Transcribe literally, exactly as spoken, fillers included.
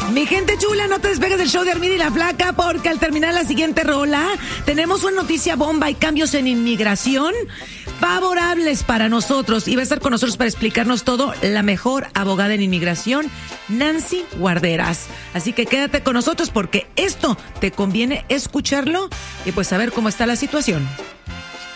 Mi gente chula, no te despegues del show de Armida y la Flaca, porque al terminar la siguiente rola tenemos una noticia bomba y cambios en inmigración favorables para nosotros. Y va a estar con nosotros para explicarnos todo la mejor abogada en inmigración, Nancy Guarderas. Así que quédate con nosotros porque esto te conviene escucharlo y pues saber cómo está la situación.